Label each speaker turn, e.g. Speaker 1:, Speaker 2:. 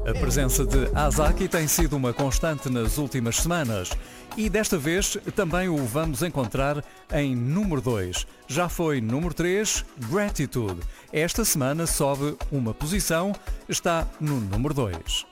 Speaker 1: A presença de Azaki tem sido uma constante nas últimas semanas e desta vez também o vamos encontrar em número 2. Já foi número 3, Gratitude. Esta semana sobe uma posição, está no número 2.